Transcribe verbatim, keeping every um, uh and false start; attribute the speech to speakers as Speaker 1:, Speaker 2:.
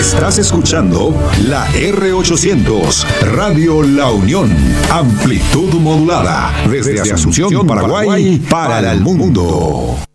Speaker 1: Estás escuchando la R ochocientos, Radio La Unión. Amplitud modulada. Desde, desde Asunción, Paraguay, para el mundo.